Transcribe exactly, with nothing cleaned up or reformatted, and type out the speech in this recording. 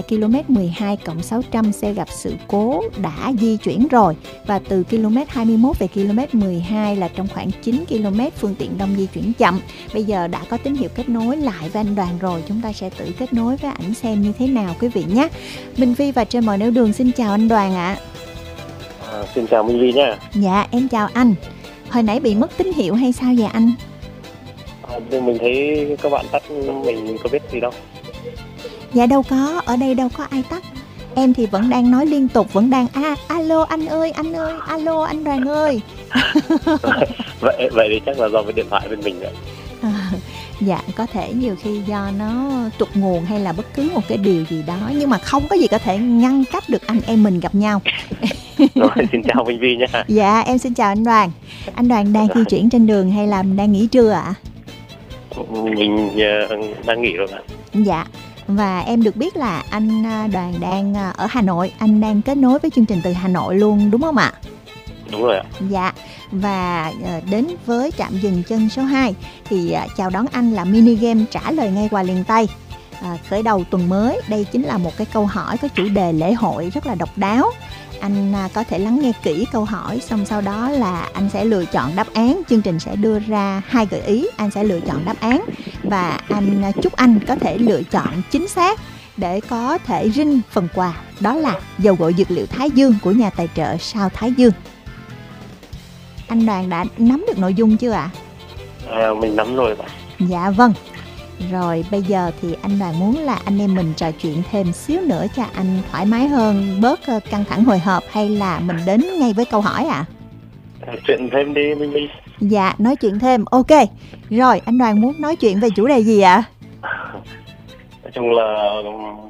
km mười hai cộng sáu trăm xe gặp sự cố đã di chuyển rồi. Và từ km hai mươi mốt về km mười hai là trong khoảng chín ki lô mét phương tiện đông di chuyển chậm. Bây giờ đã có tín hiệu kết nối lại với anh Đoàn rồi, chúng ta sẽ tự kết nối với ảnh xem như thế nào quý vị nhé. Minh Phi và Trên Mọi Nẻo Đường xin chào anh Đoàn ạ. À, xin chào Minh Phi nha. Dạ em chào anh. Hồi nãy bị mất tín hiệu hay sao vậy anh? À, mình thấy các bạn tắt, mình có biết gì đâu. Dạ đâu có, ở đây đâu có ai tắt. Em thì vẫn đang nói liên tục, vẫn đang a à, alo anh ơi, anh ơi, alo anh Đoàn ơi. vậy vậy thì chắc là do cái điện thoại bên mình đấy. À, dạ có thể nhiều khi do nó tụt nguồn hay là bất cứ một cái điều gì đó, nhưng mà không có gì có thể ngăn cách được anh em mình gặp nhau. Rồi, xin chào Minh Vi nha. Dạ em xin chào anh Đoàn. Anh Đoàn đang di chuyển trên đường hay là đang nghỉ trưa ạ? À? Mình uh, đang nghỉ rồi bạn. Dạ. Và em được biết là anh Đoàn đang ở Hà Nội, anh đang kết nối với chương trình từ Hà Nội luôn đúng không ạ? Đúng rồi ạ. Dạ. Và đến với trạm dừng chân số hai thì chào đón anh là mini game trả lời ngay quà liền tay. À, khởi đầu tuần mới, đây chính là một cái câu hỏi có chủ đề lễ hội rất là độc đáo. Anh có thể lắng nghe kỹ câu hỏi, xong sau đó là anh sẽ lựa chọn đáp án. Chương trình sẽ đưa ra hai gợi ý, anh sẽ lựa chọn đáp án. Và anh chúc anh có thể lựa chọn chính xác để có thể rinh phần quà. Đó là dầu gội dược liệu Thái Dương của nhà tài trợ Sao Thái Dương. Anh Đoàn đã nắm được nội dung chưa ạ? À? À, mình nắm rồi bạn. Dạ vâng. Rồi bây giờ thì anh Đoàn muốn là anh em mình trò chuyện thêm xíu nữa cho anh thoải mái hơn, bớt căng thẳng hồi hộp, hay là mình đến ngay với câu hỏi ạ? À? Chuyện thêm đi Minh Minh. Dạ nói chuyện thêm, ok. Rồi anh Đoàn muốn nói chuyện về chủ đề gì ạ? Nói chung là